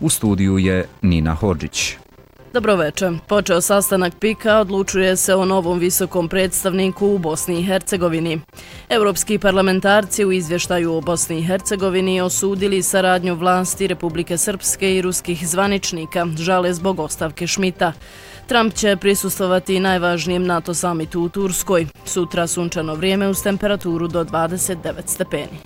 U studiju je Nina Hodžić. Dobroveče. Počeo sastanak PIK-a, odlučuje se o novom visokom predstavniku u Bosni i Hercegovini. Europski parlamentarci u izvještaju o Bosni i Hercegovini osudili saradnju vlasti Republike Srpske i ruskih zvaničnika, žale zbog ostavke Šmita. Trump će prisustvovati najvažnijem NATO samitu u Turskoj. Sutra sunčano vrijeme uz temperaturu do 29 stepeni.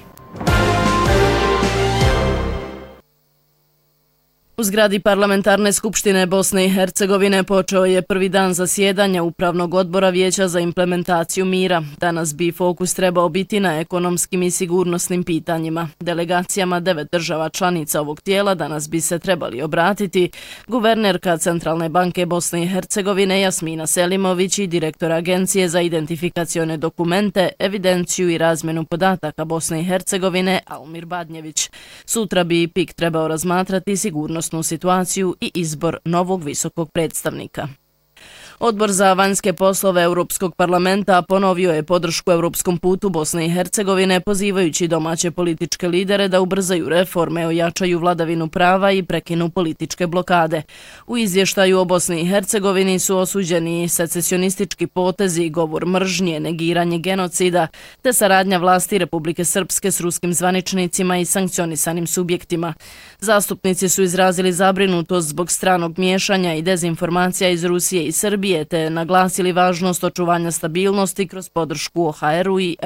U zgradi Parlamentarne skupštine Bosne i Hercegovine počeo je prvi dan zasjedanja Upravnog odbora Vijeća za implementaciju mira. Danas bi fokus trebao biti na ekonomskim i sigurnosnim pitanjima. Delegacijama 9 država članica ovog tijela danas bi se trebali obratiti guvernerka Centralne banke Bosne i Hercegovine Jasmina Selimović i direktor Agencije za identifikacione dokumente, evidenciju i razmjenu podataka Bosne i Hercegovine Almir Badnjević. Sutra bi PIK trebao razmatrati sigurnost situaciju i izbor novog visokog predstavnika. Odbor za vanjske poslove Europskog parlamenta ponovio je podršku europskom putu Bosne i Hercegovine, pozivajući domaće političke lidere da ubrzaju reforme, ojačaju vladavinu prava i prekinu političke blokade. U izvještaju o Bosni i Hercegovini su osuđeni secesionistički potezi, govor mržnje, negiranje genocida, te saradnja vlasti Republike Srpske s ruskim zvaničnicima i sankcionisanim subjektima. Zastupnici su izrazili zabrinutost zbog stranog miješanja i dezinformacija iz Rusije i Srbije, te naglasili važnost očuvanja stabilnosti kroz podršku OHR-u i